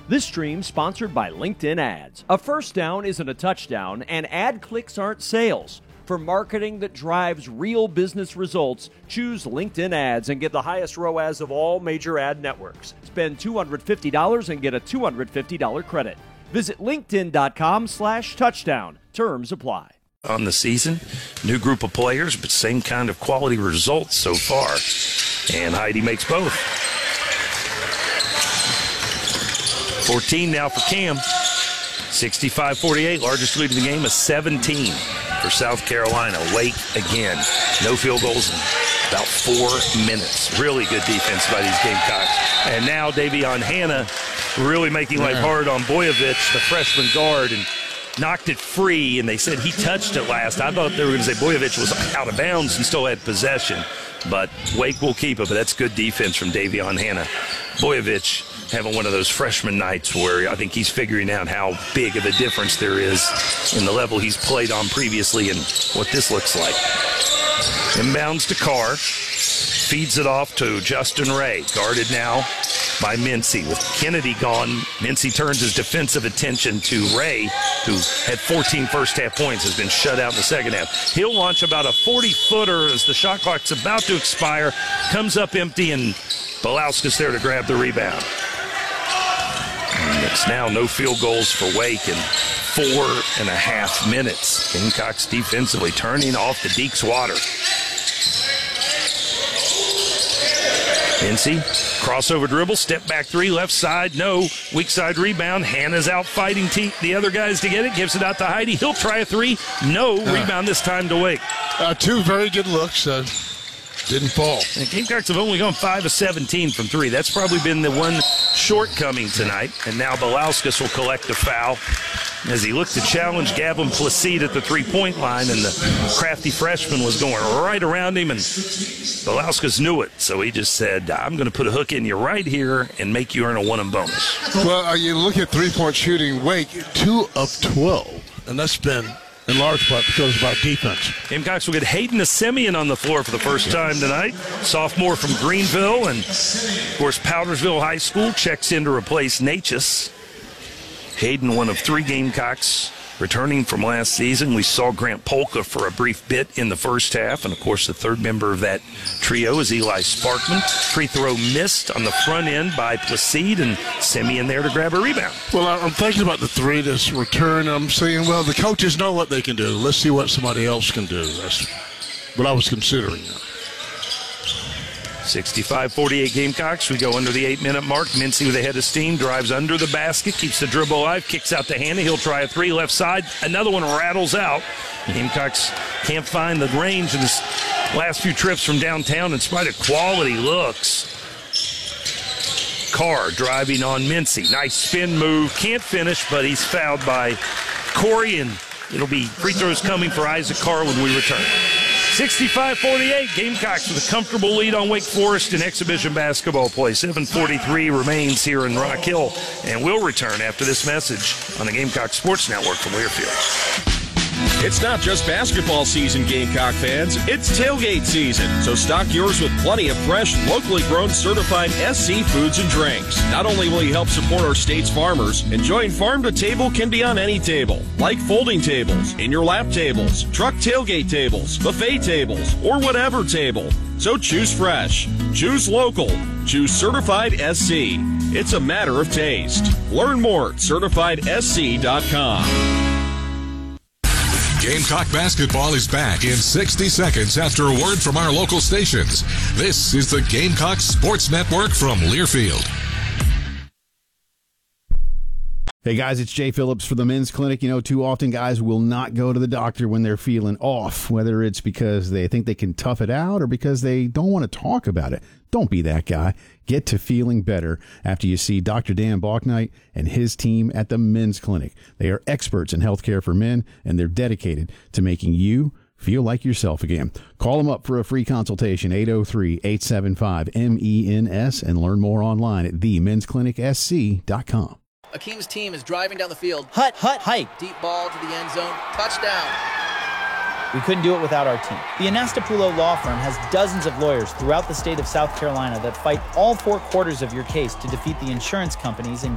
This stream sponsored by LinkedIn Ads. A first down isn't a touchdown, and ad clicks aren't sales. For marketing that drives real business results, choose LinkedIn Ads and get the highest ROAS of all major ad networks. Spend $250 and get a $250 credit. Visit linkedin.com/touchdown. Terms apply. On the season, new group of players, but same kind of quality results so far. And Heidi makes both. 14 now for Cam. 65-48, largest lead of the game is 17 for South Carolina. Wake again. No field goals in about 4 minutes. Really good defense by these Gamecocks. And now Davion Hannah really making life hard on Boyovich, the freshman guard, and knocked it free, and they said he touched it last. I thought they were going to say Boyovich was out of bounds and still had possession. But Wake will keep it, but that's good defense from Davion Hannah. Boyovich having one of those freshman nights where I think he's figuring out how big of a difference there is in the level he's played on previously and what this looks like. Inbounds to Carr. Feeds it off to Justin Ray. Guarded now by Mincy. With Kennedy gone, Mincy turns his defensive attention to Ray, who had 14 first-half points, has been shut out in the second half. He'll launch about a 40-footer as the shot clock's about to expire. Comes up empty, and Belauskas there to grab the rebound. And it's now no field goals for Wake in 4.5 minutes. Gamecocks defensively turning off the Deeks water. Mincy, crossover dribble, step back three, left side, no. Weak side rebound. Hannah's out fighting the other guys to get it. Gives it out to Heidi. He'll try a three. No. Rebound this time to Wake. Two very good looks. Didn't fall. And the Gamecocks have only gone 5 of 17 from three. That's probably been the one shortcoming tonight. And now Belauskas will collect the foul as he looked to challenge Gavin Placide at the three-point line, and the crafty freshman was going right around him, and Belauskas knew it. So he just said, I'm going to put a hook in you right here and make you earn a one and bonus. Well, you look at three-point shooting, Wake, 2 of 12, and that's been in large part because of our defense. Gamecocks will get Hayden Assemian on the floor for the first time tonight. Sophomore from Greenville, and, of course, Powdersville High School checks in to replace Natchez. Hayden, one of 3 Gamecocks returning from last season. We saw Grant Polka for a brief bit in the first half, and, of course, the third member of that trio is Eli Sparkman. Free throw missed on the front end by Placide, and Simeon there to grab a rebound. Well, I'm thinking about the three this return. I'm saying, well, the coaches know what they can do. Let's see what somebody else can do. That's what I was considering. 65-48 Gamecocks. We go under the 8-minute mark. Mincy with a head of steam, drives under the basket, keeps the dribble alive, kicks out to Hannah. He'll try a three left side. Another one rattles out. Gamecocks can't find the range in his last few trips from downtown in spite of quality looks. Carr driving on Mincy. Nice spin move. Can't finish, but he's fouled by Corey, and it'll be free throws coming for Isaac Carr when we return. 65-48, Gamecocks with a comfortable lead on Wake Forest in exhibition basketball play. 7:43 remains here in Rock Hill, and we'll return after this message on the Gamecock Sports Network from Learfield. It's not just basketball season, Gamecock fans. It's tailgate season. So stock yours with plenty of fresh, locally grown, certified SC foods and drinks. Not only will you help support our state's farmers, enjoying farm to table can be on any table, like folding tables, in your lap tables, truck tailgate tables, buffet tables, or whatever table. So choose fresh, choose local, choose certified SC. It's a matter of taste. Learn more at CertifiedSC.com. Gamecock basketball is back in 60 seconds after a word from our local stations. This is the Gamecock Sports Network from Learfield. Hey guys, it's Jay Phillips for the Men's Clinic. You know, too often guys will not go to the doctor when they're feeling off, whether it's because they think they can tough it out or because they don't want to talk about it. Don't be that guy. Get to feeling better after you see Dr. Dan Balknight and his team at the Men's Clinic. They are experts in healthcare for men, and they're dedicated to making you feel like yourself again. Call them up for a free consultation, 803-875-MENS, and learn more online at themensclinicsc.com. Akeem's team is driving down the field. Hut, hike. Deep ball to the end zone. Touchdown. We couldn't do it without our team. The Anastapulo Law Firm has dozens of lawyers throughout the state of South Carolina that fight all 4 quarters of your case to defeat the insurance companies and